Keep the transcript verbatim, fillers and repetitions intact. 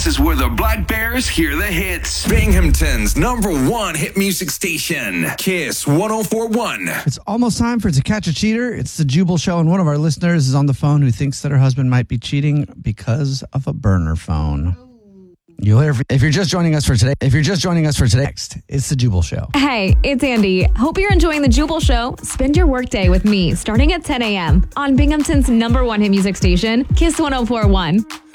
This is where the Black Bears hear the hits. Binghamton's number one hit music station, Kiss one oh four point one. It's almost time for To Catch a Cheater. It's the Jubal Show, and one of our listeners is on the phone who thinks that her husband might be cheating because of a burner phone. You'll hear if, if you're just joining us for today. If you're just joining us for today, next, it's the Jubal Show. Hey, it's Andy. Hope you're enjoying the Jubal Show. Spend your workday with me starting at ten a.m. on Binghamton's number one hit music station, Kiss one oh four point one.